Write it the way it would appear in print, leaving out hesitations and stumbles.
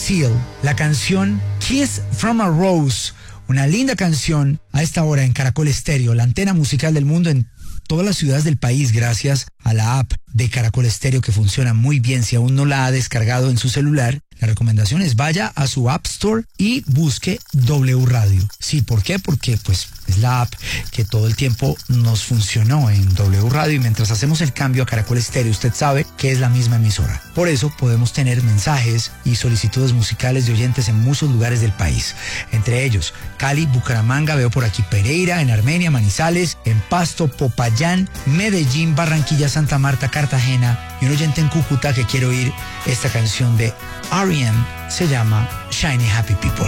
Seal, la canción Kiss from a Rose, una linda canción a esta hora en Caracol Estéreo, la antena musical del mundo en todas las ciudades del país, gracias a la app de Caracol Estéreo que funciona muy bien. Si aún no la ha descargado en su celular, la recomendación es vaya a su App Store y busque W Radio. Sí, ¿por qué? Porque pues es la app que todo el tiempo nos funcionó en W Radio y mientras hacemos el cambio a Caracol Estéreo, usted sabe que es la misma emisora. Por eso podemos tener mensajes y solicitudes musicales de oyentes en muchos lugares del país. Entre ellos, Cali, Bucaramanga, veo por aquí Pereira, en Armenia, Manizales, en Pasto, Popayán, Medellín, Barranquilla, Santa Marta, Cartagena y un oyente en Cúcuta que quiere oír esta canción de R.E.M. se llama Shiny Happy People.